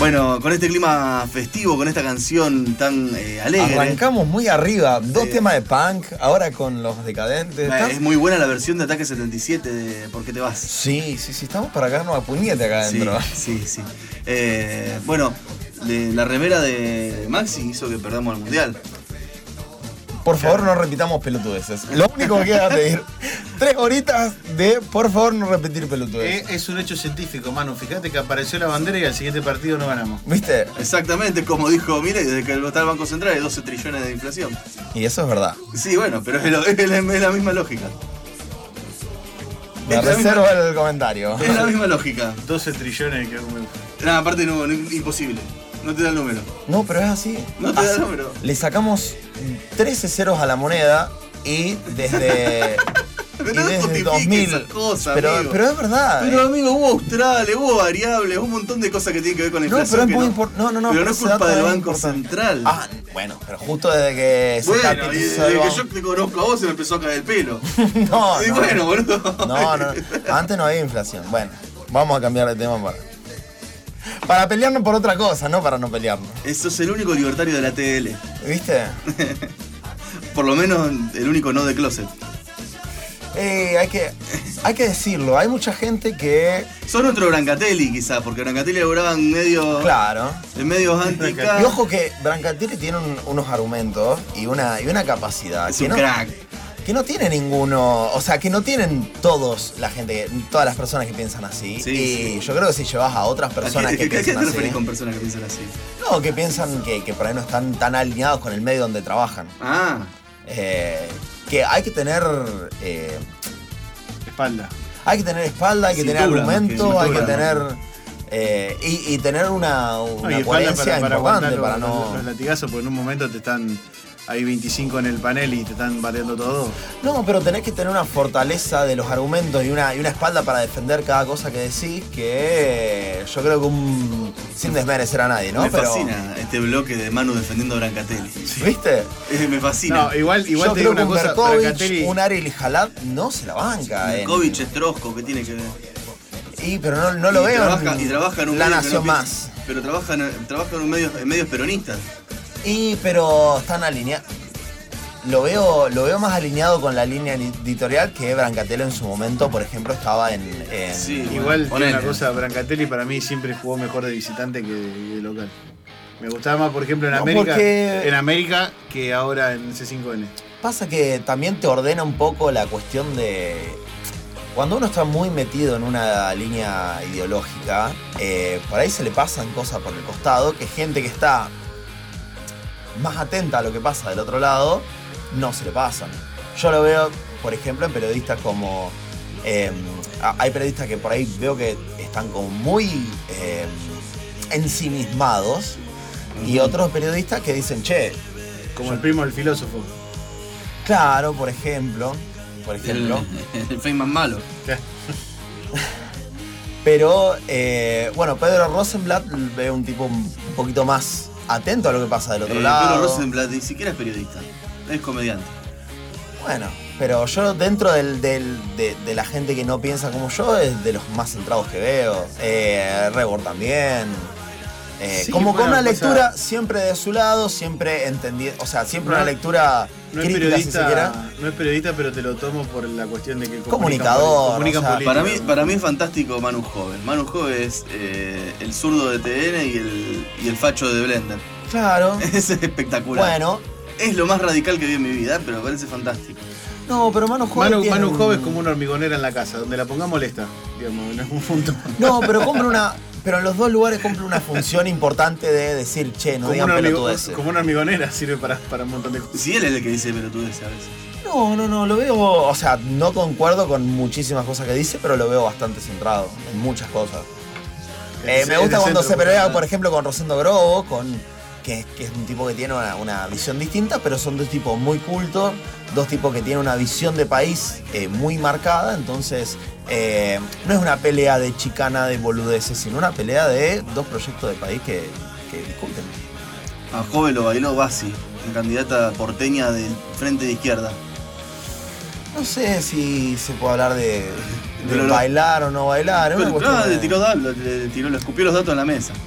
Bueno, con este clima festivo, con esta canción tan alegre. Arrancamos muy arriba, 2 temas de punk, ahora con Los Decadentes. Es muy buena la versión de Ataque 77 de ¿Por qué te vas? Sí, estamos para caernos a puñete acá adentro. Sí. Bueno, la remera de Maxi hizo que perdamos el mundial. Por favor, no repitamos pelotudeces. Lo único que queda pedir 3 horitas de por favor no repetir pelotudeces. Es un hecho científico, Manu. Fíjate que apareció la bandera y al siguiente partido no ganamos. ¿Viste? Exactamente, como dijo Milei, desde que está el Banco Central hay 12 trillones de inflación. Y eso es verdad. Sí, bueno, pero es la misma lógica. Me reservo el comentario. Es la misma lógica. 12 trillones que... Nada, aparte no, imposible. No te da el número. No, pero es así. No te da el número. Le sacamos 13 ceros a la moneda y desde... desde 2000. Pero es verdad. Pero amigo, hubo australes, hubo variables, hubo un montón de cosas que tienen que ver con la inflación. Pero no es culpa del Banco Central. Ah, bueno, pero justo desde que se bueno, y desde que yo te conozco a vos se me empezó a caer el pelo. Bueno, boludo. No. Antes no había inflación. Bueno, vamos a cambiar de tema para pelearnos por otra cosa, no para no pelearnos. Eso es el único libertario de la TL. ¿Viste? Por lo menos el único no de closet. Hay que decirlo, hay mucha gente que... Son otro Brancatelli quizás, porque Brancatelli laburaba en medios... Claro. En medios anti. Y ojo que Brancatelli tiene unos argumentos y una capacidad. Es un crack. Que no tiene ninguno, o sea, que no tienen todas las personas que piensan así. Sí. Yo creo que si llevas a otras personas que piensan así... ¿Qué te referís con personas que piensan así? No, que piensan que por ahí no están tan alineados con el medio donde trabajan. Ah. Que hay que tener... espalda. Hay que tener espalda, hay que tener argumento, hay que tener... y tener una coherencia importante para no... Los latigazos, porque en un momento te están... Hay 25 en el panel y te están baleando todo. No, pero tenés que tener una fortaleza de los argumentos y una espalda para defender cada cosa que decís, que yo creo que sin desmerecer a nadie, ¿no? Me fascina este bloque de Manu defendiendo a Brancatelli. ¿Viste? Me fascina. No, igual yo te digo una cosa, Berkovich, Brancatelli... un Ariel Jalad no se la banca. Berkovich es Trosco, ¿qué tiene que ver? Pero no lo veo trabaja en un La medio Nación Más. Pero trabaja en medios peronistas. Pero están alineados. Lo veo más alineado con la línea editorial que Brancatelli en su momento, por ejemplo, estaba en sí, igual tiene una cosa, Brancatelli para mí siempre jugó mejor de visitante que de local. Me gustaba más, por ejemplo, en América que ahora en C5N. Pasa que también te ordena un poco la cuestión de... Cuando uno está muy metido en una línea ideológica, por ahí se le pasan cosas por el costado, que gente que está más atenta a lo que pasa del otro lado, no se le pasan. Yo lo veo, por ejemplo, en periodistas como... hay periodistas que por ahí veo que están como muy ensimismados, y otros periodistas que dicen, che... Como el primo del filósofo. Claro, por ejemplo. El Feynman malo. Pero, bueno, Pedro Rosenblatt ve un tipo un poquito más atento a lo que pasa del otro lado. Pedro Rosenblatt ni siquiera es periodista, es comediante. Bueno, pero yo dentro de la gente que no piensa como yo, es de los más centrados que veo. Rebord también. Sí, como bueno, con una lectura siempre de su lado, siempre entendiendo, o sea, siempre una lectura crítica, si se quiera. No es periodista, pero te lo tomo por la cuestión de que comunicador. Comunican o sea, política. Para mí es fantástico Manu Joven. Manu Joven es el zurdo de TN y el facho de Blender. Claro. Es espectacular. Bueno. Es lo más radical que vi en mi vida, pero me parece fantástico. No, pero Manu Joven Manu Joven es como una hormigonera en la casa, donde la pongamos molesta, digamos, en algún punto. No, pero en los dos lugares cumple una función importante de decir, che, no digan pelotudeces. Como una hormigonera sirve para un montón de cosas. Sí, él es el que dice pelotudeces a veces. No, lo veo, o sea, no concuerdo con muchísimas cosas que dice, pero lo veo bastante centrado en muchas cosas. Me gusta cuando se pelea, por ejemplo, con Rosendo Grobo, que es un tipo que tiene una visión distinta, pero son dos tipos muy cultos, dos tipos que tienen una visión de país muy marcada, entonces no es una pelea de chicana de boludeces, sino una pelea de dos proyectos de país que discuten. A Joven lo bailó Bassi, candidata porteña del Frente de Izquierda. No sé si se puede hablar de bailar o no bailar. Pero, le escupió los datos en la mesa.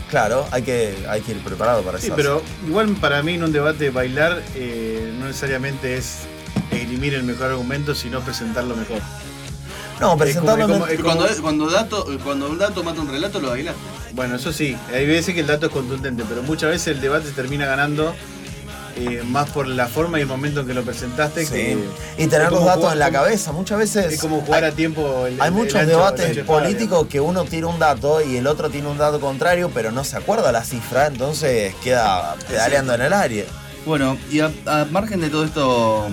Claro, hay que ir preparado para eso. Sí, pero igual para mí en un debate bailar no necesariamente es esgrimir el mejor argumento, sino presentarlo mejor. No, presentarlo mejor. Cuando un dato mata un relato, lo bailaste. Bueno, eso sí, hay veces que el dato es contundente, pero muchas veces el debate se termina ganando más por la forma y el momento en que lo presentaste. Sí. Que y tener los datos en la cabeza. Muchas veces. Es como jugar a tiempo. Hay muchos debates políticos que uno tira un dato y el otro tiene un dato contrario, pero no se acuerda la cifra, entonces queda pedaleando en el aire. Bueno, y a margen de todo esto.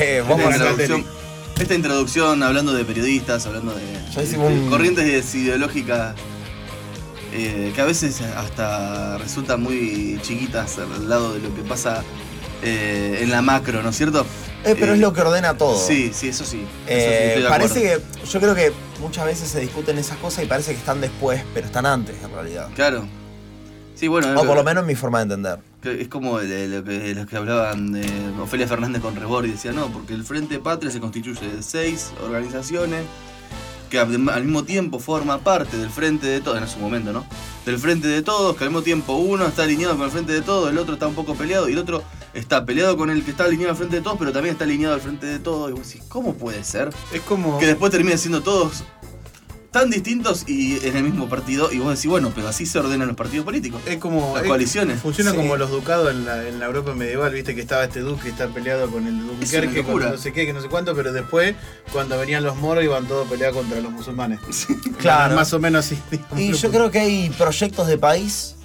Esta introducción hablando de periodistas, hablando de corrientes ideológicas. Que a veces hasta resultan muy chiquitas al lado de lo que pasa en la macro, ¿no es cierto? Pero es lo que ordena todo. Sí, eso sí. Parece que, yo creo que muchas veces se discuten esas cosas y parece que están después, pero están antes en realidad. Claro. Sí, bueno. O por lo menos en mi forma de entender. Es como los que hablaban de Ofelia Fernández con Rebord y decía, no, porque el Frente Patria se constituye de 6 organizaciones que al mismo tiempo forma parte del Frente de Todos, en su momento, ¿no? Del Frente de Todos, que al mismo tiempo uno está alineado con el Frente de Todos, el otro está un poco peleado, y el otro está peleado con el que está alineado al Frente de Todos, pero también está alineado al Frente de Todos. Y vos decís, ¿cómo puede ser? Es como que después terminen siendo todos tan distintos y en el mismo partido, y vos decís, bueno, pero así se ordenan los partidos políticos. Es como las coaliciones. Funciona como los ducados en la Europa medieval, viste que estaba este duque que está peleado con el Dunkerque, con no sé qué, que no sé cuánto, pero después, cuando venían los moros, iban todos peleados contra los musulmanes. Claro. Más o menos así. Y yo creo que hay proyectos de país,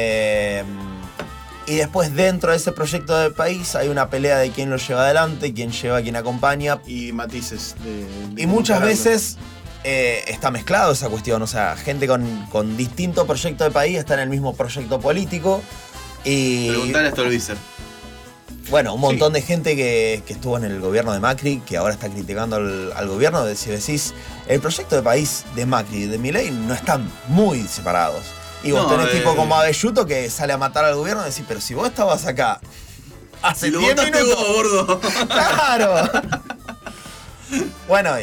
y después dentro de ese proyecto de país hay una pelea de quién lo lleva adelante, quién lleva, quién acompaña. Y matices. Y muchas veces está mezclado esa cuestión, o sea, gente con distinto proyecto de país está en el mismo proyecto político. Y preguntale a Stolbizer. Bueno, un montón de gente que estuvo en el gobierno de Macri, que ahora está criticando al gobierno, si decís, el proyecto de país de Macri y de Milei no están muy separados. Y vos tenés tipo como Abelluto que sale a matar al gobierno y decís, pero si vos estabas acá hace 10 minutos... Vos, gordo. ¡Claro! Bueno,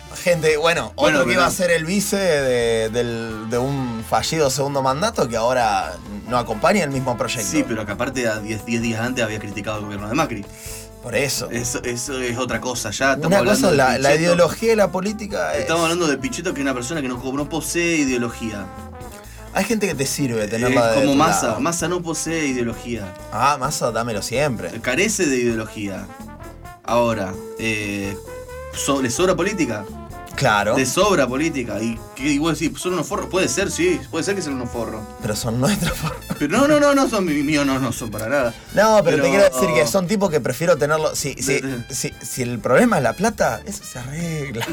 otro que iba a ser el vice de un fallido segundo mandato que ahora no acompaña el mismo proyecto. Sí, pero que aparte a 10 días antes había criticado al gobierno de Macri. Por eso. Eso es otra cosa. Ya una cosa es la ideología y la política. Estamos hablando de Pichetto, que es una persona que no posee ideología. Hay gente que te sirve tenerla como Massa. Massa no posee ideología. Massa, dámelo siempre. Carece de ideología. Ahora, ¿le sobra política? Claro. Le sobra política. Y vos decís, ¿son unos forros? Puede ser, sí. Puede ser que sean unos forros. Pero son nuestros forros. Pero no son míos, no son para nada. No, pero te quiero decir que son tipos que prefiero tenerlo. Si el problema es la plata, eso se arregla.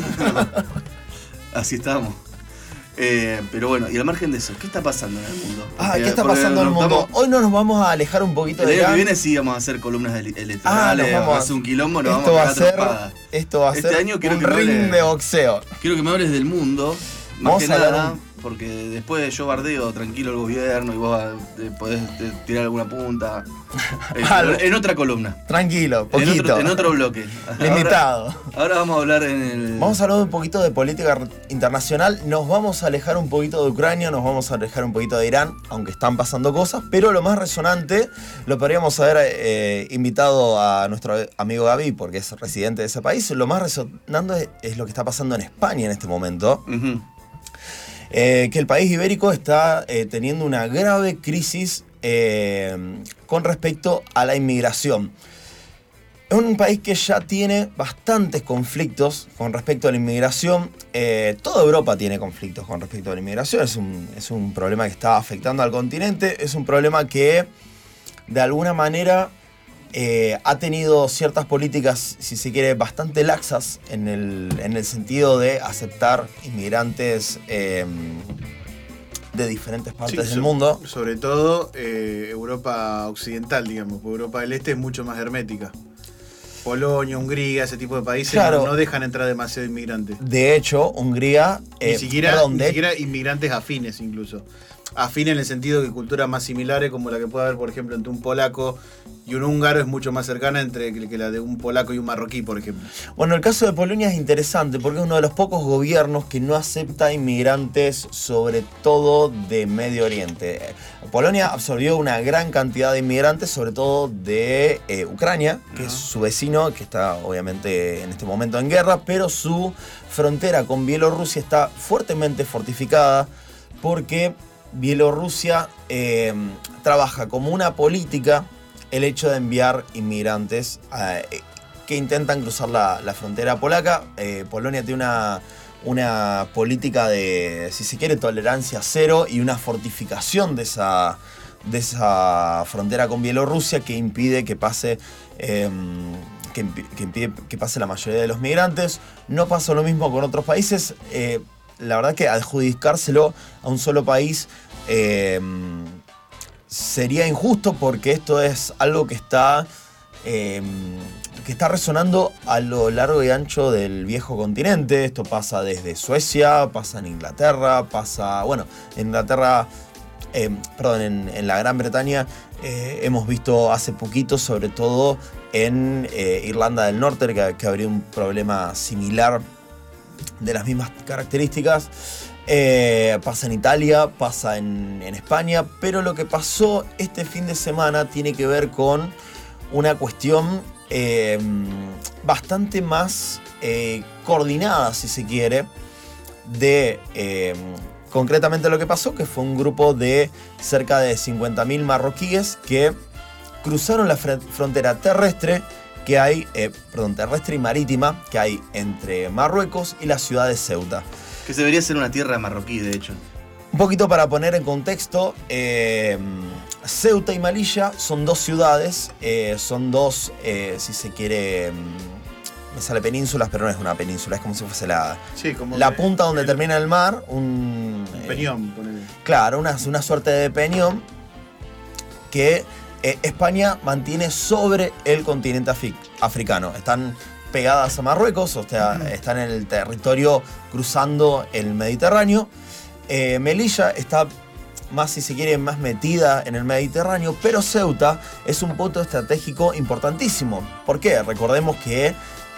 Así estamos. Pero bueno, y al margen de eso, ¿qué está pasando en el mundo? ¿Qué está pasando en el mundo? Hoy nos vamos a alejar un poquito de el año que viene sí vamos a hacer columnas electorales, vamos a hacer un quilombo, nos vamos a cagar trompadas. Esto va a ser año un ring de boxeo. Quiero que me hables del mundo, más que nada, porque después yo bardeo tranquilo el gobierno y vos podés tirar alguna punta. En otra columna. Tranquilo, poquito. En otro bloque. Limitado. Ahora vamos a hablar Vamos a hablar un poquito de política internacional. Nos vamos a alejar un poquito de Ucrania, nos vamos a alejar un poquito de Irán, aunque están pasando cosas, pero lo más resonante lo podríamos haber invitado a nuestro amigo Gaby, porque es residente de ese país. Lo más resonante es lo que está pasando en España en este momento. Uh-huh. Que el país ibérico está teniendo una grave crisis con respecto a la inmigración. Es un país que ya tiene bastantes conflictos con respecto a la inmigración. Toda Europa tiene conflictos con respecto a la inmigración. Es un problema que está afectando al continente. Es un problema que de alguna manera ha tenido ciertas políticas, si se quiere, bastante laxas en el sentido de aceptar inmigrantes de diferentes partes del mundo. Sobre todo Europa occidental, digamos, porque Europa del Este es mucho más hermética. Polonia, Hungría, ese tipo de países no dejan entrar demasiado inmigrantes. De hecho, Hungría... Ni siquiera inmigrantes afines incluso. Afines en el sentido que culturas más similares, como la que puede haber, por ejemplo, entre un polaco y un húngaro, es mucho más cercana que la de un polaco y un marroquí, por ejemplo. Bueno, el caso de Polonia es interesante porque es uno de los pocos gobiernos que no acepta inmigrantes, sobre todo de Medio Oriente. Polonia absorbió una gran cantidad de inmigrantes, sobre todo de Ucrania, que es su vecino, que está obviamente en este momento en guerra, pero su frontera con Bielorrusia está fuertemente fortificada porque Bielorrusia trabaja como una política el hecho de enviar inmigrantes que intentan cruzar la frontera polaca. Polonia tiene una política de, si se quiere, tolerancia cero y una fortificación de esa frontera con Bielorrusia que impide que pase que pase la mayoría de los migrantes. No pasa lo mismo con otros países. La verdad que adjudicárselo a un solo país sería injusto porque esto es algo que está resonando a lo largo y ancho del viejo continente. Esto pasa desde Suecia, pasa en Inglaterra, en la Gran Bretaña hemos visto hace poquito, sobre todo en Irlanda del Norte, que habría un problema similar de las mismas características. Pasa en Italia, pasa en España, pero lo que pasó este fin de semana tiene que ver con una cuestión bastante más coordinada, si se quiere, de concretamente lo que pasó, que fue un grupo de cerca de 50.000 marroquíes que cruzaron la frontera terrestre terrestre y marítima que hay entre Marruecos y la ciudad de Ceuta. Que se debería ser una tierra marroquí, de hecho. Un poquito para poner en contexto, Ceuta y Melilla son dos ciudades, si se quiere, me sale penínsulas, pero no es una península, es como si fuese la punta donde termina el mar, un peñón, ponele. Claro, una suerte de peñón que España mantiene sobre el continente africano. Están pegadas a Marruecos, o sea, están en el territorio cruzando el Mediterráneo. Melilla está más, si se quiere, más metida en el Mediterráneo, pero Ceuta es un punto estratégico importantísimo. ¿Por qué? Recordemos que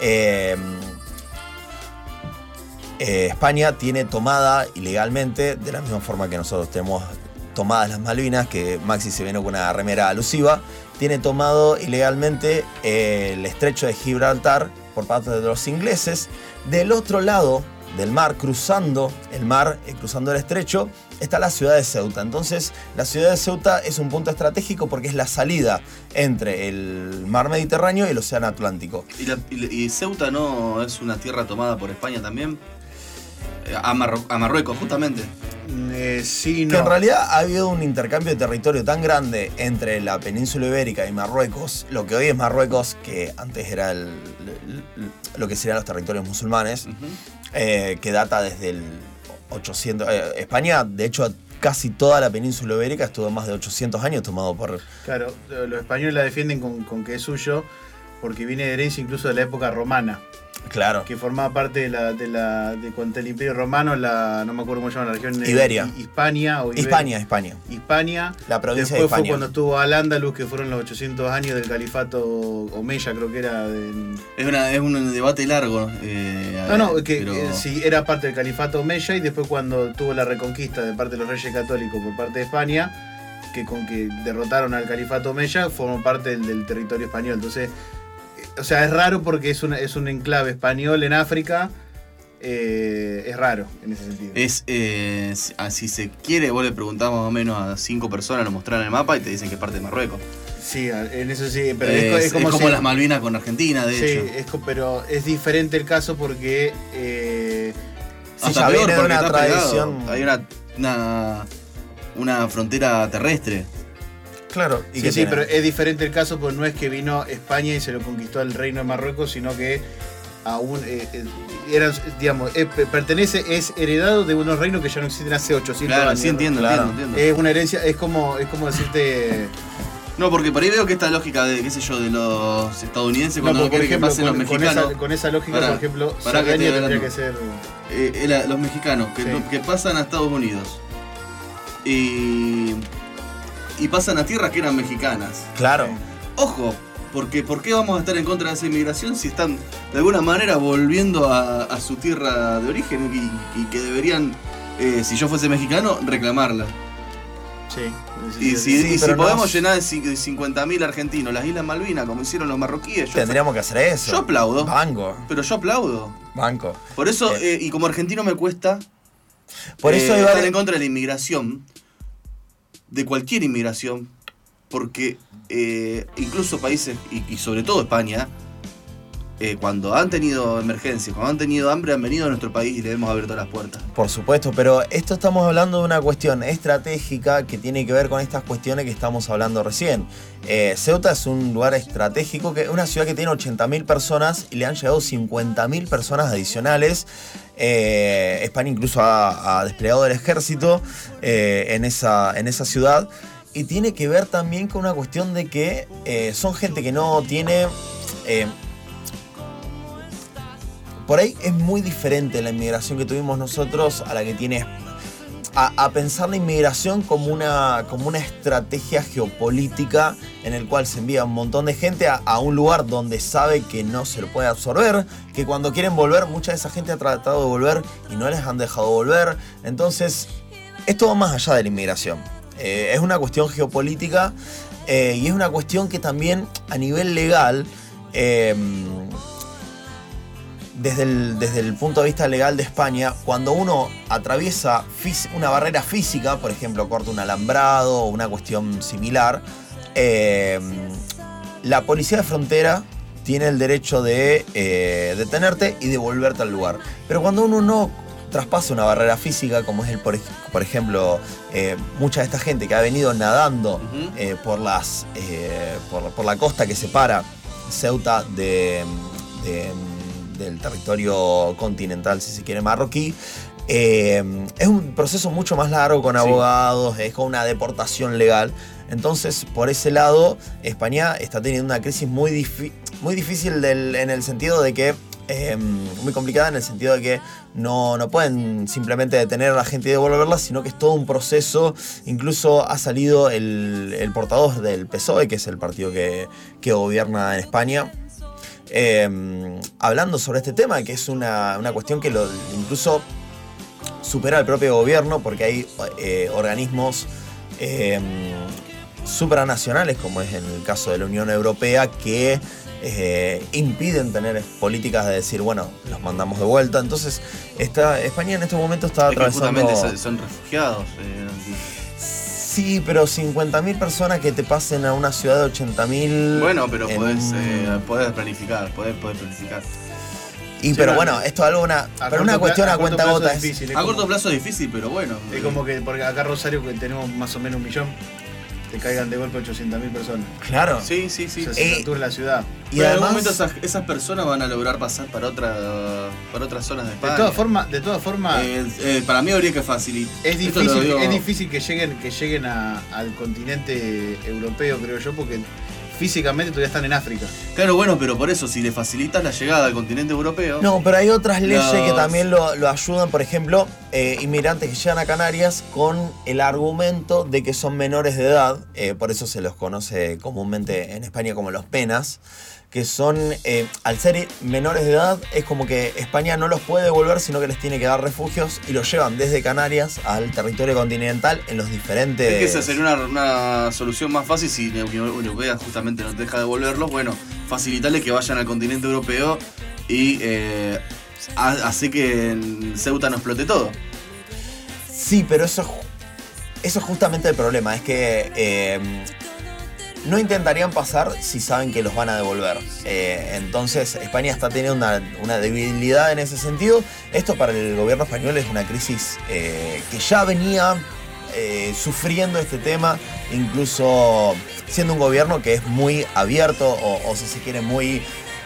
España tiene tomada ilegalmente, de la misma forma que nosotros tenemos tomadas las Malvinas, que Maxi se vino con una remera alusiva, tiene tomado ilegalmente el estrecho de Gibraltar por parte de los ingleses. Del otro lado del mar, cruzando el estrecho, está la ciudad de Ceuta. Entonces, la ciudad de Ceuta es un punto estratégico porque es la salida entre el mar Mediterráneo y el océano Atlántico. ¿Y Ceuta no es una tierra tomada por España también? A Marruecos, justamente. Sí, no. Que en realidad ha habido un intercambio de territorio tan grande entre la península ibérica y Marruecos, lo que hoy es Marruecos, que antes era lo que serían los territorios musulmanes, que data desde el 800. España, de hecho, casi toda la península ibérica estuvo más de 800 años tomado por... Claro, los españoles la defienden con que es suyo, porque viene de herencia incluso de la época romana. Claro. Que formaba parte de cuando el Imperio Romano, no me acuerdo cómo se llama la región. Iberia. Hispania. Hispania. La provincia de Hispania. Después fue cuando estuvo Al-Ándalus, que fueron los 800 años del califato Omeya, creo que era. Es un debate largo. Sí, era parte del califato Omeya, y después cuando tuvo la reconquista de parte de los reyes católicos por parte de España, que derrotaron al califato Omeya, formó parte del territorio español. Entonces, o sea, es raro porque es un enclave español en África. Es raro en ese sentido. Si se quiere, vos le preguntás más o menos a 5 personas, lo mostraron en el mapa y te dicen que es parte de Marruecos. Sí, en eso sí, pero es como las Malvinas con Argentina, de hecho. Sí, pero es diferente el caso porque... ya viene de una tradición. Hay una frontera terrestre. Claro, sí, pero es diferente el caso porque no es que vino España y se lo conquistó al reino de Marruecos, sino que aún es heredado de unos reinos que ya no existen hace 800 años. Sí, entiendo. Es una herencia, es como decirte... No, porque por ahí veo que esta lógica de, qué sé yo, de los estadounidenses cuando no quieren que pasen los mexicanos. Con esa lógica, por ejemplo, Sardeña tendría que ser. Los mexicanos que pasan a Estados Unidos y pasan a tierras que eran mexicanas. Claro. Ojo, porque ¿por qué vamos a estar en contra de esa inmigración si están de alguna manera volviendo a su tierra de origen y que deberían, si yo fuese mexicano, reclamarla? Sí. Y si podemos llenar de 50.000 argentinos las Islas Malvinas, como hicieron los marroquíes, tendríamos que hacer eso. Yo aplaudo. Banco. Pero yo aplaudo. Banco. Por eso, y como argentino me cuesta por eso estar en contra de la inmigración, de cualquier inmigración, porque incluso países, y sobre todo España, cuando han tenido emergencias, cuando han tenido hambre, han venido a nuestro país y le hemos abierto las puertas. Por supuesto, pero esto estamos hablando de una cuestión estratégica que tiene que ver con estas cuestiones que estamos hablando recién. Ceuta es un lugar estratégico, que es una ciudad que tiene 80.000 personas y le han llegado 50.000 personas adicionales. España incluso ha desplegado el ejército en esa ciudad. Y tiene que ver también con una cuestión de que son gente que no tiene... por ahí es muy diferente la inmigración que tuvimos nosotros a la que tiene... A pensar la inmigración como una estrategia geopolítica en el cual se envía un montón de gente a un lugar donde sabe que no se lo puede absorber, que cuando quieren volver, mucha de esa gente ha tratado de volver y no les han dejado volver. Entonces, esto va más allá de la inmigración. Es una cuestión geopolítica y es una cuestión que también a nivel legal, desde el punto de vista legal de España, cuando uno atraviesa una barrera física, por ejemplo, corta un alambrado o una cuestión similar, la policía de frontera tiene el derecho de detenerte y devolverte al lugar. Pero cuando uno no traspasa una barrera física, como es por ejemplo, mucha de esta gente que ha venido nadando por la costa que separa Ceuta del territorio continental, si se quiere, marroquí, es un proceso mucho más largo con abogados, es con una deportación legal. Entonces, por ese lado, España está teniendo una crisis muy difícil en el sentido de que muy complicada en el sentido de que no pueden simplemente detener a la gente y devolverla, sino que es todo un proceso. Incluso ha salido el portavoz del PSOE, que es el partido que gobierna en España, hablando sobre este tema, que es una cuestión que incluso supera al propio gobierno, porque hay organismos supranacionales, como es en el caso de la Unión Europea, que impiden tener políticas de decir, bueno, los mandamos de vuelta. Entonces, España en este momento está atravesando... Justamente son refugiados. Sí, pero 50.000 personas que te pasen a una ciudad de 80.000... Bueno, pero podés planificar, podés planificar. Pero bueno, esto es algo una cuestión a cuenta gota. A corto plazo es difícil, pero bueno. Es como que porque acá Rosario, que tenemos más o menos 1 millón, te caigan de golpe 800.000 personas. Claro. Sí. O sea, se satura la ciudad. Y en algún momento esas personas van a lograr pasar para otras zonas de España. De todas formas, para mí habría que facilitar. Es difícil que lleguen al continente europeo, creo yo, porque físicamente todavía están en África. Claro, bueno, pero por eso, si le facilitas la llegada al continente europeo... No, pero hay otras leyes que también lo ayudan. Por ejemplo, inmigrantes que llegan a Canarias con el argumento de que son menores de edad, por eso se los conoce comúnmente en España como los penas, que son, al ser menores de edad, es como que España no los puede devolver, sino que les tiene que dar refugios y los llevan desde Canarias al territorio continental en los diferentes... Es que esa sería una solución más fácil si la Unión Europea justamente no te deja devolverlos. Bueno, facilitarle que vayan al continente europeo y hace que en Ceuta no explote todo. Sí, pero eso es justamente el problema, es que... no intentarían pasar si saben que los van a devolver. Entonces España está teniendo una debilidad en ese sentido. Esto para el gobierno español es una crisis que ya venía sufriendo este tema, incluso siendo un gobierno que es muy abierto o si se quiere muy,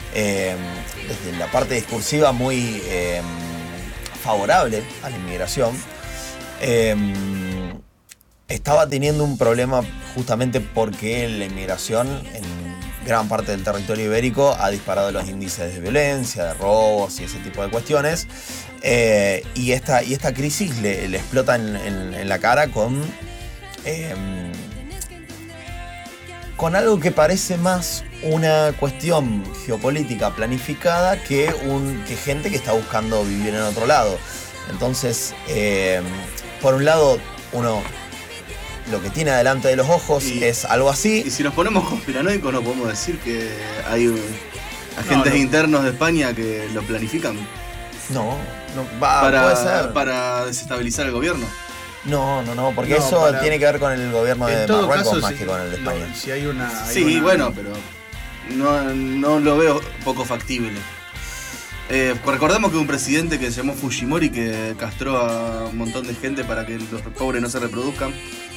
desde la parte discursiva, muy favorable a la inmigración. estaba teniendo un problema justamente porque la inmigración en gran parte del territorio ibérico ha disparado los índices de violencia, de robos y ese tipo de cuestiones. Y esta crisis le explota en la cara con algo que parece más una cuestión geopolítica planificada que gente que está buscando vivir en otro lado. Entonces, por un lado, uno lo que tiene delante de los ojos es algo así. Y si nos ponemos conspiranoicos, no podemos decir que hay agentes internos de España que lo planifican. Puede ser. Para desestabilizar el gobierno. No, porque eso tiene que ver con el gobierno de Marruecos más que con el de España. Si hay una... Bueno, pero no lo veo poco factible. Recordemos que un presidente que se llamó Fujimori que castró a un montón de gente para que los pobres no se reproduzcan.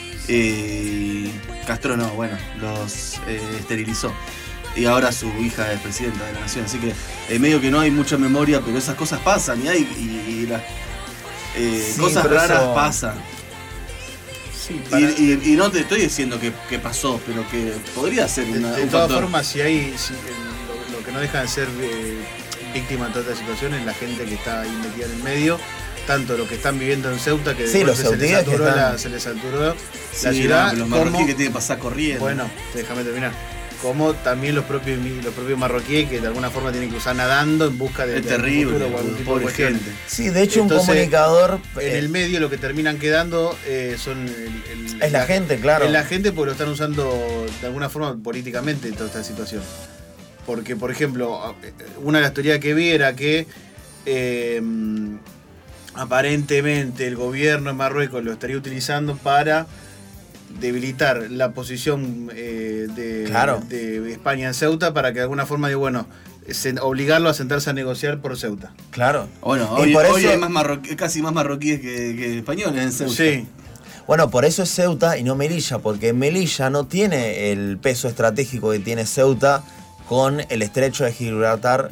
Castró los esterilizó. Y ahora su hija es presidenta de la nación. Así que medio que no hay mucha memoria, pero esas cosas pasan y las cosas raras pasan. Sí, y no te estoy diciendo que pasó, pero que podría ser de todas formas, si lo que no deja de ser víctima de toda esta situación es la gente que está ahí metida en el medio, tanto los que están viviendo en Ceuta, que se les saturó la ciudad, los marroquíes que tienen que pasar corriendo. Bueno, déjame terminar. Como también los propios marroquíes que de alguna forma tienen que usar nadando en busca de terrible, futuro o algún tipo de cuestión. Sí, de hecho entonces, un comunicador... En el medio lo que terminan quedando son... es la gente, claro. Es la gente porque lo están usando de alguna forma políticamente en toda esta situación. Porque, por ejemplo, una de las teorías que vi era que aparentemente el gobierno de Marruecos lo estaría utilizando para debilitar la posición de España en Ceuta para que de alguna forma obligarlo a sentarse a negociar por Ceuta. Claro. Bueno, hoy hay casi más marroquíes que españoles en Ceuta. Sí. Bueno, por eso es Ceuta y no Melilla, porque Melilla no tiene el peso estratégico que tiene Ceuta con el estrecho de Gibraltar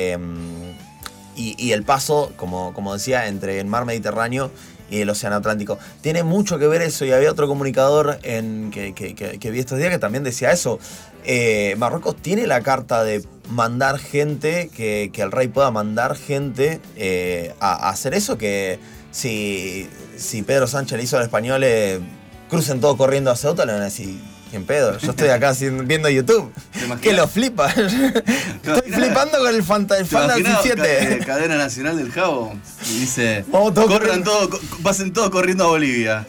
y el paso, como decía, entre el mar Mediterráneo y el océano Atlántico. Tiene mucho que ver eso, y había otro comunicador que vi estos días que también decía eso. Marruecos tiene la carta de mandar gente, que el rey pueda mandar gente a hacer eso, que si Pedro Sánchez le hizo a los españoles, crucen todos corriendo a Ceuta, le van a decir... ¿Quién pedo? Yo estoy acá viendo YouTube. Que lo flipa. Estoy flipando con el Fantasy 7. Cadena Nacional del Jabo. Y dice: pasen todos corriendo a Bolivia.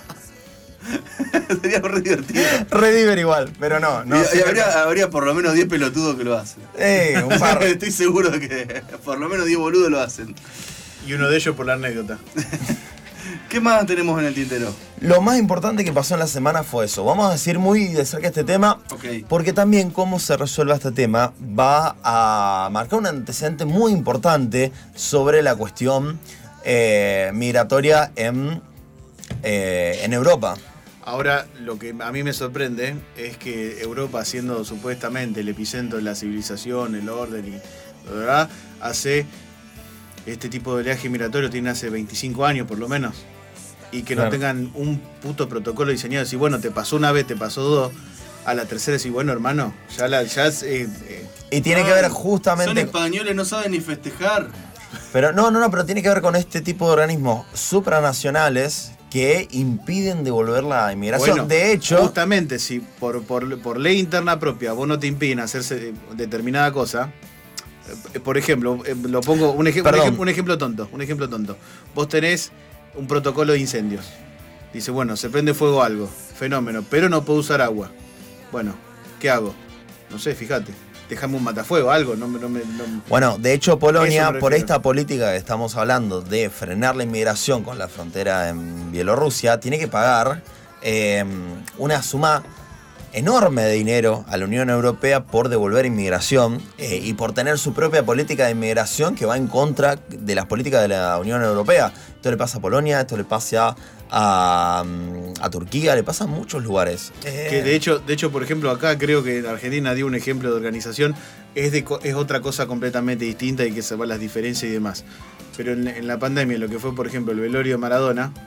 Sería re divertido. Re diver igual, pero no. Y habría por lo menos 10 pelotudos que lo hacen. Un par. Estoy seguro de que por lo menos 10 boludos lo hacen. Y uno de ellos por la anécdota. ¿Qué más tenemos en el tintero? Lo más importante que pasó en la semana fue eso. Vamos a decir muy de cerca este tema, porque también cómo se resuelva este tema va a marcar un antecedente muy importante sobre la cuestión migratoria en Europa. Ahora, lo que a mí me sorprende es que Europa, siendo supuestamente el epicentro de la civilización, el orden y ¿verdad? Hace este tipo de oleaje migratorio tiene hace 25 años por lo menos, y que no tengan un puto protocolo diseñado. Si bueno, te pasó una vez, te pasó dos, a la tercera decís, bueno hermano, y tiene que ver justamente... Son españoles, no saben ni festejar. Pero pero tiene que ver con este tipo de organismos supranacionales que impiden devolver la inmigración. Bueno, de hecho... Justamente, si por ley interna propia vos no te impiden hacerse determinada cosa... Por ejemplo, lo pongo un ejemplo tonto. Vos tenés un protocolo de incendios. Dice, bueno, se prende fuego algo, fenómeno, pero no puedo usar agua. Bueno, ¿qué hago? No sé, fíjate. Déjame un matafuego, algo. Bueno, de hecho, Polonia, por esta política que estamos hablando de frenar la inmigración con la frontera en Bielorrusia, tiene que pagar una suma enorme de dinero a la Unión Europea por devolver inmigración y por tener su propia política de inmigración que va en contra de las políticas de la Unión Europea. Esto le pasa a Polonia, esto le pasa a Turquía, le pasa a muchos lugares. Que de hecho, por ejemplo, acá creo que Argentina dio un ejemplo de organización, es otra cosa completamente distinta y que se van las diferencias y demás. Pero en la pandemia, lo que fue, por ejemplo, el velorio de Maradona,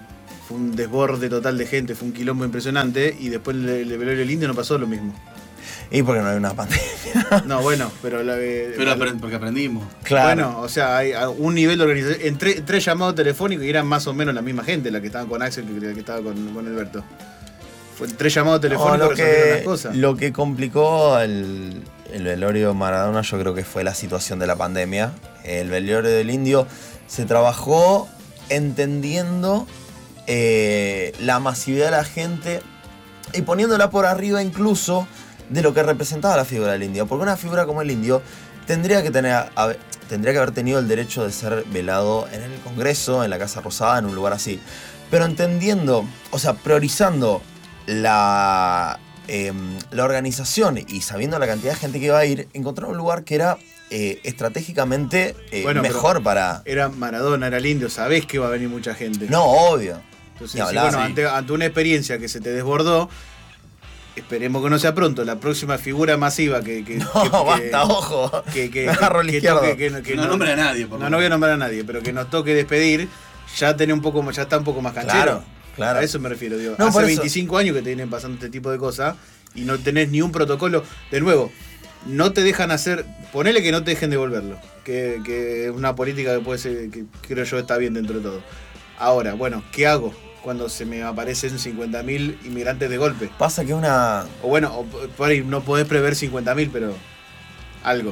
fue un desborde total de gente, fue un quilombo impresionante, y después el velorio del Indio no pasó lo mismo. Y porque no hay una pandemia. No, bueno, pero porque aprendimos. Claro. Bueno, o sea, hay un nivel de organización. En tres llamados telefónicos y eran más o menos la misma gente, la que estaba con Axel que estaba con Alberto. Fue 3 llamados telefónicos resolvieron las cosas. Lo que complicó el velorio de Maradona, yo creo que fue la situación de la pandemia. El velorio del Indio se trabajó entendiendo la masividad de la gente y poniéndola por arriba incluso de lo que representaba la figura del Indio. Porque una figura como el Indio tendría que haber tenido el derecho de ser velado en el Congreso, en la Casa Rosada, en un lugar así. Pero entendiendo, o sea, priorizando la organización y sabiendo la cantidad de gente que iba a ir, encontraron un lugar que era estratégicamente mejor para... Era Maradona, era el Indio, sabés que va a venir mucha gente. No, obvio. Entonces, ante una experiencia que se te desbordó, esperemos que no sea pronto, la próxima figura masiva ojo. Que agarro el izquierdo. No nombre a nadie. No voy a nombrar a nadie, pero que nos toque despedir, ya está un poco más canchero. Claro. A eso me refiero, digo. No, hace 25 años que te vienen pasando este tipo de cosas y no tenés ni un protocolo. De nuevo, no te dejan hacer, ponele que no te dejen devolverlo, que es una política que puede ser, que creo yo está bien dentro de todo. Ahora, bueno, ¿qué hago cuando se me aparecen 50.000 inmigrantes de golpe? Pasa que O por ahí no podés prever 50.000, pero algo.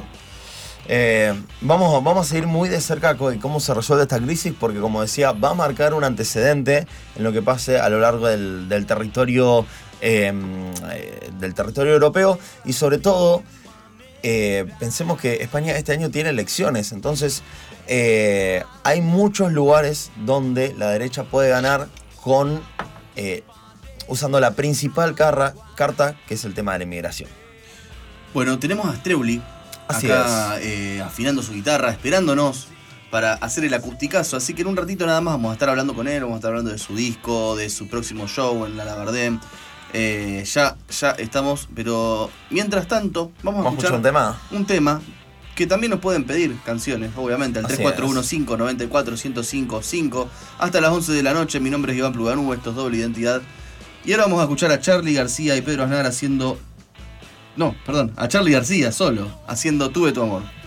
Vamos a seguir muy de cerca con cómo se resuelve esta crisis, porque como decía, va a marcar un antecedente en lo que pase a lo largo del territorio europeo, y sobre todo pensemos que España este año tiene elecciones, entonces hay muchos lugares donde la derecha puede ganar con usando la principal carta, que es el tema de la inmigración. Bueno, tenemos a Streuli acá afinando su guitarra, esperándonos para hacer el acusticazo, así que en un ratito nada más vamos a estar hablando con él, vamos a estar hablando de su disco, de su próximo show en la Labardén. Ya estamos, pero mientras tanto vamos a escuchar un tema que también nos pueden pedir canciones, obviamente, al 3415-94-1055 hasta las 11 de la noche. Mi nombre es Iván Pluganú, esto es Doble Identidad, y ahora vamos a escuchar a Charly García y Pedro Aznar a Charly García solo, haciendo Tuve tu amor.